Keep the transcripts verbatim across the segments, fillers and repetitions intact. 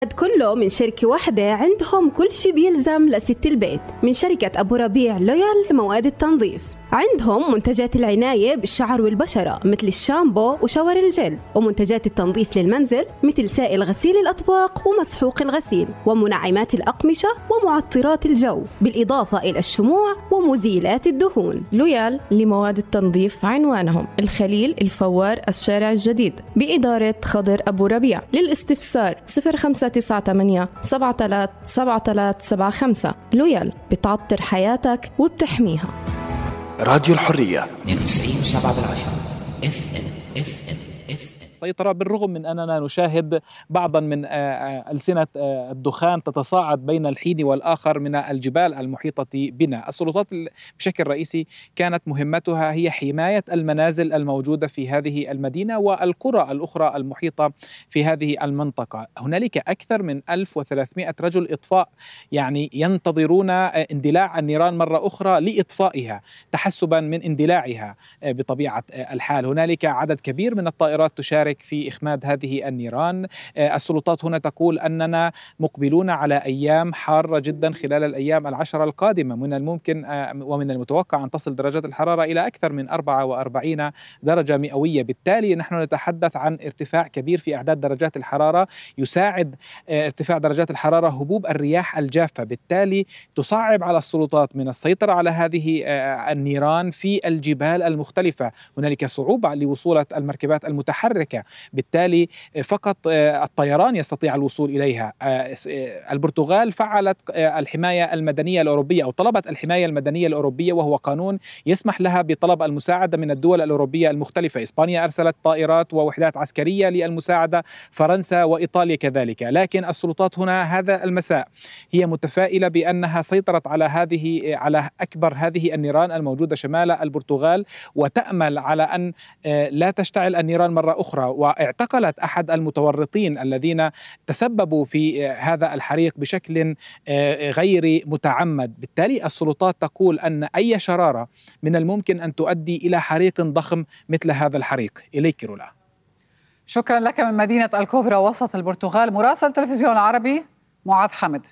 كله من شركة واحدة عندهم كل شي بيلزم لست البيت، من شركة أبو ربيع لويال لمواد التنظيف. عندهم منتجات العناية بالشعر والبشرة مثل الشامبو وشاور الجل، ومنتجات التنظيف للمنزل مثل سائل غسيل الأطباق ومسحوق الغسيل، ومنعمات الأقمشة ومعطرات الجو، بالإضافة إلى الشموع ومزيلات الدهون. لويال لمواد التنظيف عنوانهم الخليل الفوار الشارع الجديد بإدارة خضر أبو ربيع. للاستفسار صفر خمسة تسعة ثمانية سبعة ثلاثة سبعة ثلاثة سبعة خمسة. لويال بتعطر حياتك وبتحميها. راديو الحرية اثنين وتسعين فاصلة سبعة بالعشرة اف ام اف ام اف ام. سيطرة بالرغم من أننا نشاهد بعضا من ألسنة الدخان تتصاعد بين الحين والآخر من الجبال المحيطة بنا. السلطات بشكل رئيسي كانت مهمتها هي حماية المنازل الموجودة في هذه المدينة والقرى الأخرى المحيطة في هذه المنطقة. هنالك أكثر من ألف وثلاثمائة رجل إطفاء يعني ينتظرون اندلاع النيران مرة أخرى لإطفائها تحسبا من اندلاعها بطبيعة الحال. هنالك عدد كبير من الطائرات تشارك في إخماد هذه النيران. السلطات هنا تقول أننا مقبلون على أيام حارة جدا خلال الأيام العشرة القادمة، من الممكن ومن المتوقع أن تصل درجات الحرارة إلى أكثر من أربعة وأربعين درجة مئوية. بالتالي نحن نتحدث عن ارتفاع كبير في أعداد درجات الحرارة، يساعد ارتفاع درجات الحرارة هبوب الرياح الجافة، بالتالي تصعب على السلطات من السيطرة على هذه النيران في الجبال المختلفة. هنالك صعوبة لوصول المركبات المتحركة، بالتالي فقط الطيران يستطيع الوصول إليها. البرتغال فعلت الحماية المدنية الأوروبية أو طلبت الحماية المدنية الأوروبية، وهو قانون يسمح لها بطلب المساعدة من الدول الأوروبية المختلفة. إسبانيا أرسلت طائرات ووحدات عسكرية للمساعدة، فرنسا وإيطاليا كذلك. لكن السلطات هنا هذا المساء هي متفائلة بأنها سيطرت على هذه على أكبر هذه النيران الموجودة شمال البرتغال، وتأمل على أن لا تشتعل النيران مرة أخرى. واعتقلت أحد المتورطين الذين تسببوا في هذا الحريق بشكل غير متعمد. بالتالي السلطات تقول أن أي شرارة من الممكن أن تؤدي إلى حريق ضخم مثل هذا الحريق. إليك رولا. شكرا لك من مدينة الكوبرا وسط البرتغال مراسل تلفزيون العربي معاذ حمد.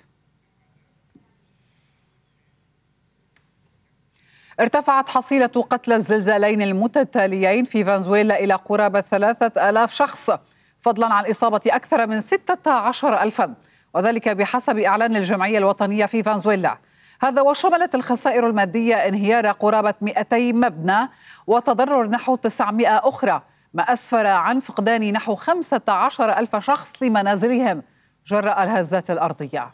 ارتفعت حصيلة قتلى الزلزالين المتتاليين في فنزويلا إلى قرابة ثلاثة آلاف شخص، فضلا عن إصابة أكثر من ستة عشر ألفا، وذلك بحسب إعلان الجمعية الوطنية في فنزويلا. هذا وشملت الخسائر المادية انهيار قرابة مئتي مبنى وتضرر نحو تسعمائة أخرى، ما أسفر عن فقدان نحو خمسة عشر ألف شخص لمنازلهم جراء الهزات الأرضية.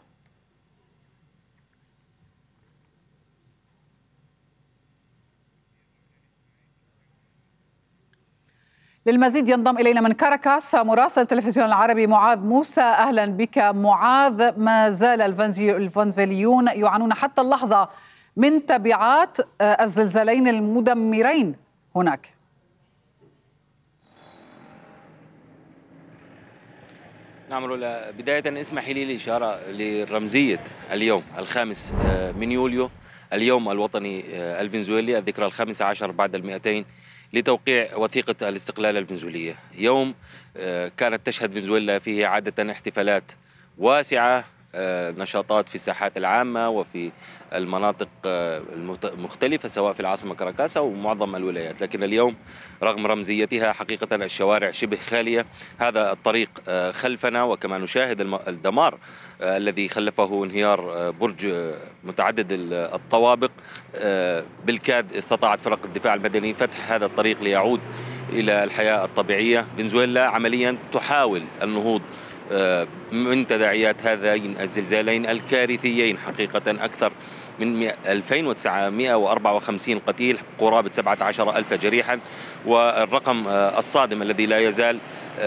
للمزيد ينضم إلينا من كاراكاس مراسل تلفزيون العربي معاذ موسى. أهلا بك معاذ. ما زال الفنزويليون يعانون حتى اللحظة من تبعات الزلزالين المدمرين هناك. نعم رولا، بداية اسمحي لي الإشارة لرمزية اليوم الخامس من يوليو، اليوم الوطني الفنزويلي، الذكرى الخامسة عشر بعد المئتين لتوقيع وثيقة الاستقلال الفنزويلية. يوم كانت تشهد فنزويلا فيه عادة احتفالات واسعة، نشاطات في الساحات العامة وفي المناطق المختلفة سواء في العاصمة كاراكاس أو معظم الولايات، لكن اليوم رغم رمزيتها حقيقة الشوارع شبه خالية. هذا الطريق خلفنا وكما نشاهد الدمار الذي خلفه انهيار برج متعدد الطوابق. بالكاد استطاعت فرق الدفاع المدني فتح هذا الطريق ليعود إلى الحياة الطبيعية. فنزويلا عمليا تحاول النهوض من تداعيات هذين الزلزالين الكارثيين، حقيقة أكثر من ألفين وتسعمائة وأربعة وخمسين قتيل، قرابة سبعة عشر ألف جريحا، والرقم الصادم الذي لا يزال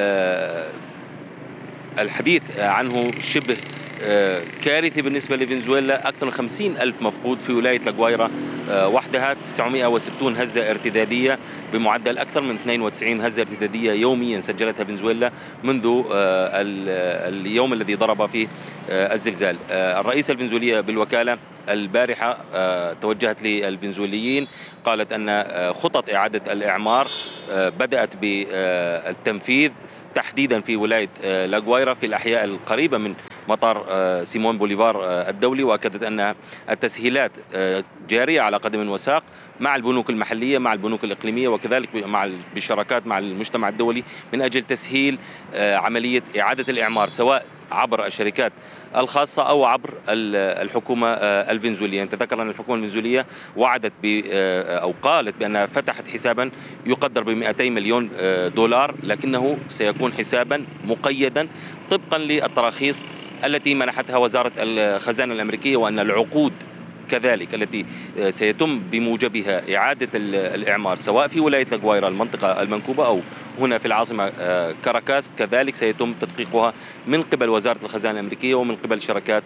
الحديث عنه شبه كارثي بالنسبة لفنزويلا. أكثر من خمسين ألف مفقود في ولاية لاغوايرا وحدها، تسعمائة وستين هزة ارتدادية بمعدل أكثر من اثنين وتسعين هزة ارتدادية يوميا سجلتها فنزويلا منذ اليوم الذي ضرب فيه الزلزال. الرئيس الفنزويلية بالوكالة البارحة توجهت للفنزويليين، قالت أن خطط إعادة الإعمار بدأت بالتنفيذ تحديدا في ولاية لاغوايرا في الأحياء القريبة من مطار سيمون بوليفار الدولي، وأكدت أن التسهيلات جارية على قدم وساق مع البنوك المحلية مع البنوك الإقليمية وكذلك مع بالشراكات مع المجتمع الدولي من أجل تسهيل عملية إعادة الإعمار سواء عبر الشركات الخاصة أو عبر الحكومة الفنزويلية. تذكر أن الحكومة الفنزويلية وعدت ب أو قالت بأنها فتحت حسابا يقدر ب مئتي مليون دولار، لكنه سيكون حسابا مقيدا طبقا للتراخيص التي منحتها وزارة الخزانة الأمريكية، وأن العقود كذلك التي سيتم بموجبها إعادة الإعمار سواء في ولاية لاغوايرا المنطقة المنكوبة أو هنا في العاصمة كاراكاس كذلك سيتم تدقيقها من قبل وزارة الخزانة الأمريكية ومن قبل شركات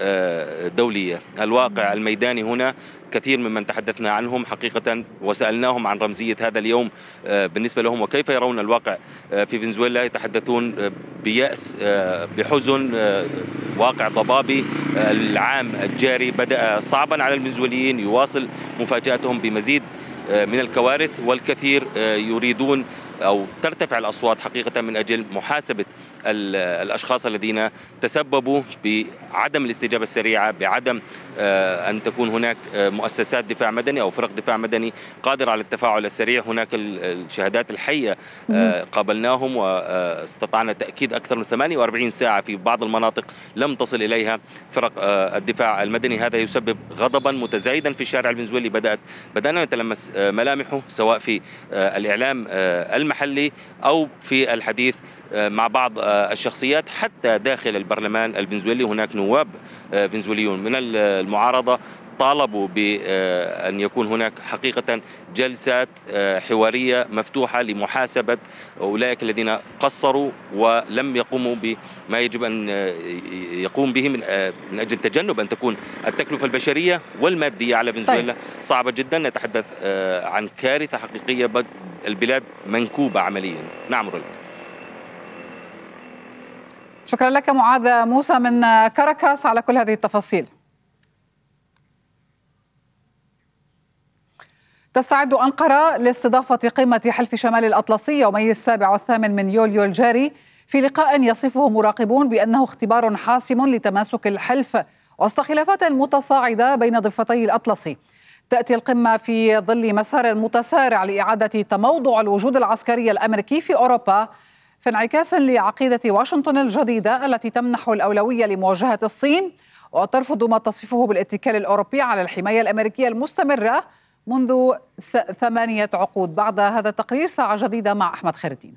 دولية. الواقع الميداني هنا كثير ممن تحدثنا عنهم حقيقة وسألناهم عن رمزية هذا اليوم بالنسبة لهم وكيف يرون الواقع في فنزويلا، يتحدثون بيأس بحزن، واقع ضبابي. العام الجاري بدأ صعبا على الفنزويليين، يواصل مفاجأتهم بمزيد من الكوارث، والكثير يريدون أو ترتفع الأصوات حقيقة من أجل محاسبة الأشخاص الذين تسببوا بعدم الاستجابة السريعة، بعدم أن تكون هناك مؤسسات دفاع مدني أو فرق دفاع مدني قادرة على التفاعل السريع. هناك الشهادات الحية قابلناهم واستطعنا تأكيد أكثر من ثمانية وأربعين ساعة في بعض المناطق لم تصل إليها فرق الدفاع المدني. هذا يسبب غضبا متزايدا في الشارع الفنزويلي بدأت بدأنا نتلمس ملامحه سواء في الإعلام المحلي أو في الحديث مع بعض الشخصيات حتى داخل البرلمان الفنزويلي. هناك نواب فنزويليون من المعارضة طالبوا بأن يكون هناك حقيقة جلسات حوارية مفتوحة لمحاسبة أولئك الذين قصروا ولم يقوموا بما يجب أن يقوم به من أجل تجنب أن تكون التكلفة البشرية والمادية على فنزويلا صعبة جدا. نتحدث عن كارثة حقيقية، البلاد منكوبة عمليا. نعم رجل. شكرا لك معاذ موسى من كاراكاس على كل هذه التفاصيل. تستعد أنقرة لاستضافة قمة حلف شمال الأطلسي يومي السابع والثامن من يوليو الجاري في لقاء يصفه مراقبون بأنه اختبار حاسم لتماسك الحلف وسط خلافات متصاعدة بين ضفتي الأطلسي. تأتي القمة في ظل مسار متسارع لإعادة تموضع الوجود العسكري الأمريكي في أوروبا، في انعكاس لعقيدة واشنطن الجديدة التي تمنح الأولوية لمواجهة الصين وترفض ما تصفه بالاتكال الأوروبي على الحماية الأمريكية المستمرة منذ ثمانية عقود. بعد هذا التقرير ساعة جديدة مع أحمد خير الدين.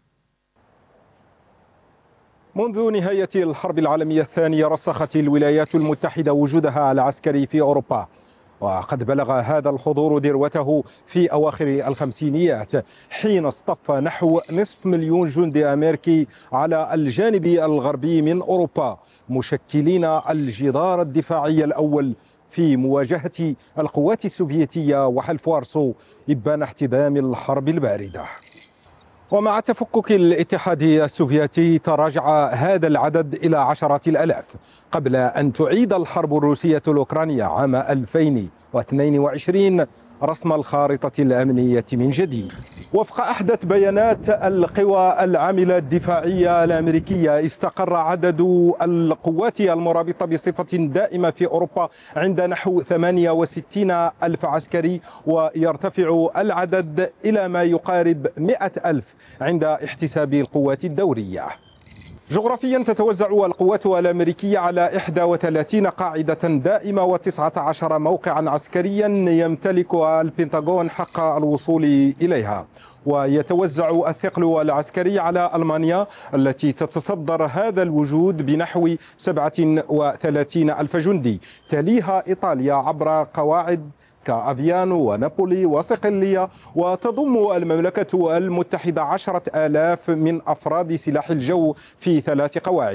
منذ نهاية الحرب العالمية الثانية رسخت الولايات المتحدة وجودها العسكري في أوروبا، وقد بلغ هذا الحضور ذروته في أواخر الخمسينيات حين اصطف نحو نصف مليون جندي أمريكي على الجانب الغربي من أوروبا، مشكلين الجدار الدفاعي الأول في مواجهة القوات السوفيتية وحلف وارسو إبان احتدام الحرب الباردة. ومع تفكك الاتحاد السوفيتي تراجع هذا العدد إلى عشرات الآلاف قبل أن تعيد الحرب الروسية الأوكرانية عام ألفين واثنين وعشرين رسم الخارطة الأمنية من جديد. وفق أحدث بيانات القوى العاملة الدفاعية الأمريكية استقر عدد القوات المرابطة بصفة دائمة في أوروبا عند نحو ثمانية وستين ألف عسكري، ويرتفع العدد إلى ما يقارب مئة ألف عند احتساب القوات الدورية. جغرافيا تتوزع القوات الأمريكية على إحدى وثلاثين قاعدة دائمة وتسعة عشر موقعا عسكريا يمتلكها البنتاغون حق الوصول إليها، ويتوزع الثقل العسكري على ألمانيا التي تتصدر هذا الوجود بنحو سبعة وثلاثين ألف جندي، تليها إيطاليا عبر قواعد كأفيانو ونابولي وصقلية، وتضم المملكة المتحدة عشرة آلاف من أفراد سلاح الجو في ثلاث قواعد.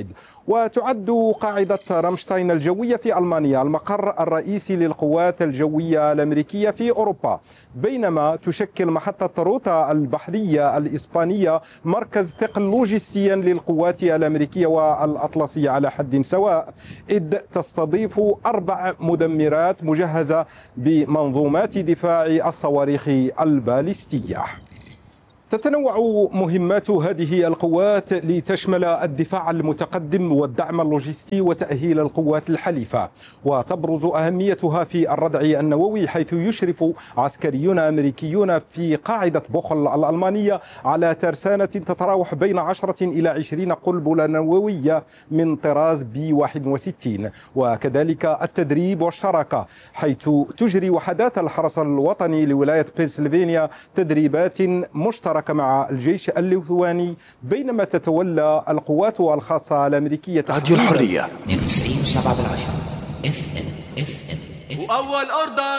وتعد قاعدة رامشتاين الجوية في ألمانيا المقر الرئيسي للقوات الجوية الأمريكية في أوروبا، بينما تشكل محطة روتا البحرية الإسبانية مركز ثقل لوجستيا للقوات الأمريكية والأطلسية على حد سواء، إذ تستضيف أربع مدمرات مجهزة بمنظومات دفاع الصواريخ البالستية. تتنوع مهمات هذه القوات لتشمل الدفاع المتقدم والدعم اللوجستي وتأهيل القوات الحليفة، وتبرز أهميتها في الردع النووي، حيث يشرف عسكريون أمريكيون في قاعدة بوخل الألمانية على ترسانة تتراوح بين عشرة إلى عشرين قنبلة نووية من طراز بي واحد وستين، وكذلك التدريب والشراكة، حيث تجري وحدات الحرس الوطني لولاية بنسلفانيا تدريبات مشتركة مع الجيش الليثواني، بينما تتولى القوات الخاصة الأمريكية راديو الحرية اثنين وتسعين وسبعة بالعشرة اف ام اف ام وأول أوردر